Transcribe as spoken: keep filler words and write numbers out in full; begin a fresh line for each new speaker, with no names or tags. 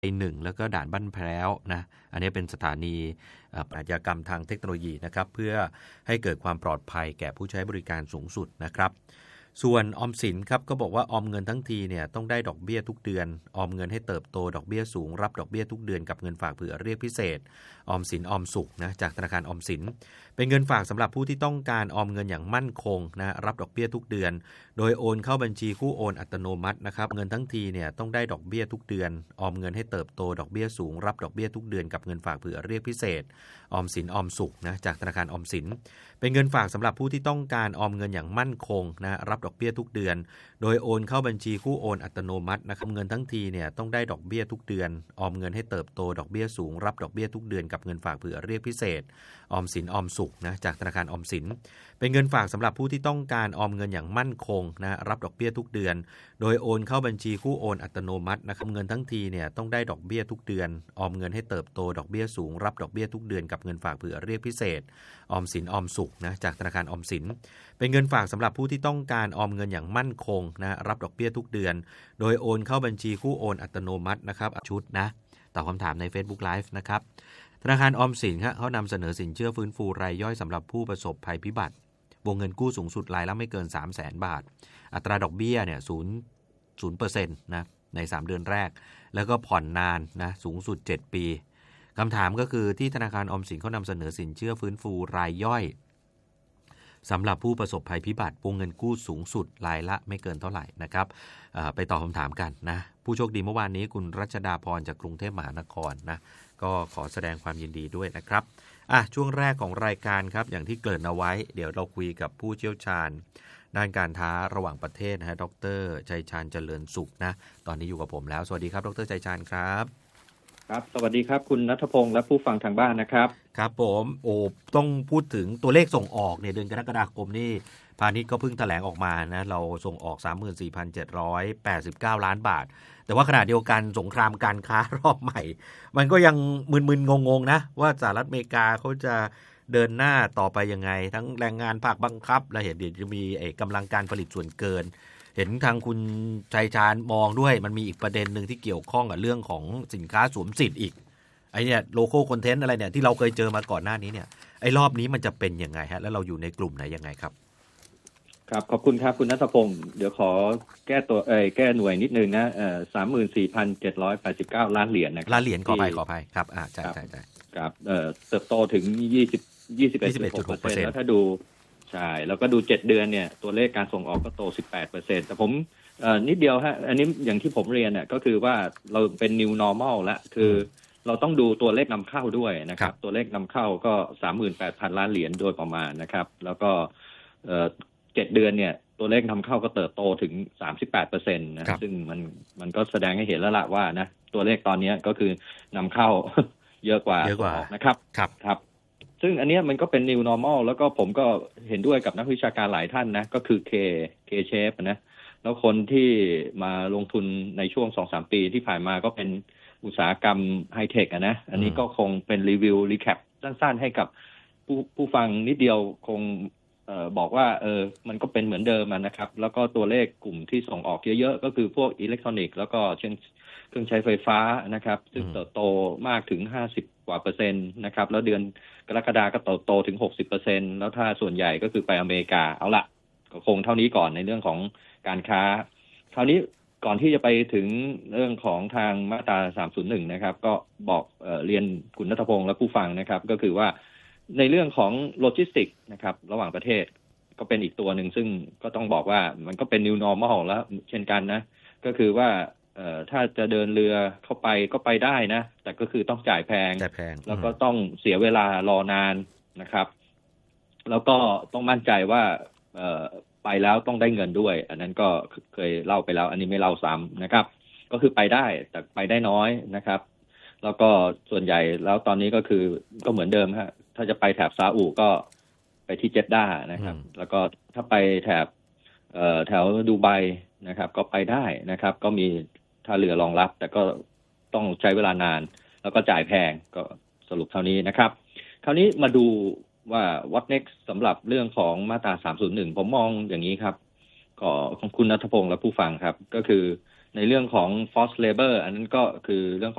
ไอหนึ่งแล้วก็ด่านบ้านแพ้วนะอันนี้เป็นสถานีอาชญากรรมทางเทคโนโลยีนะครับเพื่อให้เกิดความปลอดภัยแก่ผู้ใช้บริการสูงสุดนะครับส่วนออมสินครับก็บอกว่าออมเงินทั้งทีเนี่ยต้องได้ดอกเบี้ยทุกเดือนออมเงินให้เติบโตดอกเบี้ยสูงรับดอกเบี้ยทุกเดือนกับเงินฝากเผื่อเรียกพิเศษออมสินออมสุขนะจากธนาคารออมสินเป็นเงินฝากสำหรับผู้ที่ต้องการออมเงินอย่างมั่นคงนะรับดอกเบี้ยทุกเดือนโดยโอนเข้าบัญชีคู่โอนอัตโนมัตินะครับเงินทั้งทีเนี่ยต้องได้ดอกเบี้ยทุกเดือนออมเงินให้เติบโตดอกเบี้ยสูงรับดอกเบี้ยทุกเดือนกับเงินฝากเผื่อเรียกพิเศษออมสินออมสุขนะจากธนาคารออมสินเป็นเงินฝากสำหรับผู้ที่ต้องการออมเงินอย่างมั่นคงนะรับดอกเบี้ยทุกเดือนโดยโอนเข้าบัญชีคู่โอนอัตโนมัตินะครับเงินทั้งทีเนี่ยต้องได้ดอกเบี้ยทุกเดือนออมเงินให้เติบโตดอกเบี้ยสูงรับดอกเบี้ยทุกเดือนกับเงินฝากเผื่อเรียกพิเศษออมสินออมสุขนะจากธนาคารออมสินเป็นเงินฝากสำหรับผู้ที่ต้องการออมเงินอย่างมั่นคงนะรับดอกเบี้ยทุกเดือนโดยโอนเข้าบัญชีคู่โอนอัตโนมัตินะครับเงินทั้งทีเนี่ยต้องได้ดอกเบี้ยทุกเดือนออมเงินให้เติบโตดอกเบี้ยสูงรับดอกเบี้ยทุกเดือนกับเงินฝากเผื่อเรียกพิเศษออมสินออมสุขนะจากธนาคารออมสินเป็นเงินฝากสำหรับผู้ที่ต้องการออมเงินอย่างมั่นคงนะรับดอกเบี้ยทุกเดือนโดยโอนเข้าบัญชีคู่โอนอัตโนมัตินะครับชุดนะตอบคำถามใน Facebook Live นะครับธนาคารออมสินครับเขานำเสนอสินเชื่อฟื้นฟูรายย่อยสำหรับผู้ประสบภัยพิบัติวงเงินกู้สูงสุดรายละไม่เกิน สามแสน บาทอัตราดอกเบี้ยเนี่ยศูนย์ ศูนย์เปอร์เซ็นต์ นะในสามเดือนแรกแล้วก็ผ่อนนานนะสูงสุดเจ็ดปีคำถามก็คือที่ธนาคารออมสินเขานำเสนอสินเชื่อฟื้นฟูรายย่อยสำหรับผู้ประสบภัยพิบัติวงเงินกู้สูงสุดรายละไม่เกินเท่าไหร่นะครับไปตอบคำถามกันนะผู้โชคดีเมื่อวานนี้คุณรัชดาพรจากกรุงเทพมหานครนะก็ขอแสดงความยินดีด้วยนะครับอ่ะช่วงแรกของรายการครับอย่างที่เกริ่นเอาไว้เดี๋ยวเราคุยกับผู้เชี่ยวชาญด้านการค้าระหว่างประเทศนะฮะดร.ชัยชาญเจริญสุขนะตอนนี้อยู่กับผมแล้วสวัสดีครับดร.ชัยชาญครับ
ครับสวัสดีครับคุณณัฐพงศ์และผู้ฟังทางบ้านนะครับ
ครับผมโอ้ต้องพูดถึงตัวเลขส่งออกเนี่ยเดือนกรกฎาคมนี่พาณิชย์ก็เพิ่งแถลงออกมานะเราส่งออก สามหมื่นสี่พันเจ็ดร้อยแปดสิบเก้า ล้านบาทแต่ว่าขณะเดียวกันสงครามการค้ารอบใหม่มันก็ยังมึนๆงงๆนะว่าสหรัฐอเมริกาเขาจะเดินหน้าต่อไปยังไงทั้งแรงงานภาคบังคับและเห็นเดี๋ยวจะมีไอ้กำลังการผลิตส่วนเกินเห็นทางคุณชัยชาญมองด้วยมันมีอีกประเด็นหนึ่งที่เกี่ยวข้องกับเรื่องของสินค้าสวมสิทธิ์อีกไอ้เนี่ยโลโก้คอนเทนต์อะไรเนี่ยที่เราเคยเจอมาก่อนหน้านี้เนี่ยไอ้รอบนี้มันจะเป็นยังไงฮะแล้วเราอยู่ในกลุ่มไหนยังไงครับ
ครับขอบคุณครับคุณณัฐพงศ์เดี๋ยวขอแก้ตัวเอ่ยแก้หน่วยนิดนึงนะเอ่อ สามหมื่นสี่พันเจ็ดร้อยแปดสิบเก้า ล้านเหรียญนะครับ
ล้านเหรียญขอไปขอไปครับอ่าใช่ๆๆ
ครับเอ่อเติบโตถึงยี่สิบ ยี่สิบเอ็ดจุดหกเปอร์เซ็นต์ แล้วถ้าดูใช่แล้วก็ดูเจ็ดเดือนเนี่ยตัวเลขการส่งออกก็โต สิบแปดเปอร์เซ็นต์ แต่ผมเอ่อนิดเดียวฮะอันนี้อย่างที่ผมเรียนเนี่ยก็คือว่าเราเป็น new normal แล้วคือเราต้องดูตัวเลขนำเข้าด้วยนะครับตัวเลขนำเข้าก็ สามหมื่นแปดพัน ล้านเหรียญโดยประมาณนะครับแล้วก็เอ่อเจ็ดเดือนเนี่ยตัวเลขนำเข้าก็เติบโตถึง สามสิบแปดเปอร์เซ็นต์ นะซึ่งมันมันก็แสดงให้เห็นแล้วล่ะว่านะตัวเลขตอนนี้ก็คือนำเข้าเยอะกว่าส่งออกนะครับ
ครับ
ครับซึ่งอันนี้มันก็เป็น new normal แล้วก็ผมก็เห็นด้วยกับนักวิชาการหลายท่านนะก็คือ K K shape นะแล้วคนที่มาลงทุนในช่วง สองถึงสาม ปีที่ผ่านมาก็เป็นอุตสาหกรรมไฮเทคอะนะอันนี้ก็คงเป็นรีวิวรีแคปสั้นๆให้กับผู้ผู้ฟังนิดเดียวคงเอ่อบอกว่าเออมันก็เป็นเหมือนเดิมนะครับแล้วก็ตัวเลขกลุ่มที่ส่งออกเยอะๆก็คือพวกอิเล็กทรอนิกส์แล้วก็เช่นเครื่องใช้ไฟฟ้านะครับซึ่งเติบโตมากถึงห้าสิบกว่าเปอร์เซ็นต์นะครับแล้วเดือนกรกฎาคมก็เติบโตถึง หกสิบเปอร์เซ็นต์ แล้วถ้าส่วนใหญ่ก็คือไปอเมริกาเอาละก็คงเท่านี้ก่อนในเรื่องของการค้าคราวนี้ก่อนที่จะไปถึงเรื่องของทางมาตราสามศูนย์หนึ่งนะครับก็บอกเอ่อเรียนคุณณัฐพงศ์และผู้ฟังนะครับก็คือว่าในเรื่องของโลจิสติกนะครับระหว่างประเทศก็เป็นอีกตัวหนึ่งซึ่งก็ต้องบอกว่ามันก็เป็น new normal แล้วเช่นกันนะก็คือว่าเอ่อถ้าจะเดินเรือเข้าไปก็ไปได้นะแต่ก็คือต้องจ่ายแพงแล้วก็ต้องเสียเวลารอนานนะครับแล้วก็ต้องมั่นใจว่าเอ่อไปแล้วต้องได้เงินด้วยอันนั้นก็เคยเล่าไปแล้วอันนี้ไม่เล่าซ้ำนะครับก็คือไปได้แต่ไปได้น้อยนะครับแล้วก็ส่วนใหญ่แล้วตอนนี้ก็คือก็เหมือนเดิมฮะถ้าจะไปแถบซาอุก็ไปที่เจดด้านะครับแล้วก็ถ้าไปแถบเอ่อแถวดูไบนะครับก็ไปได้นะครับก็มีท่าเรือรองรับแต่ก็ต้องใช้เวลานานแล้วก็จ่ายแพงก็สรุปเท่านี้นะครับคราวนี้มาดูว่า what next สำหรับเรื่องของมาตราสามศูนย์หนึ่งผมมองอย่างนี้ครับก็ของคุณณัฐพงศ์และผู้ฟังครับก็คือในเรื่องของ forced labor อันนั้นก็คือเรื่องของ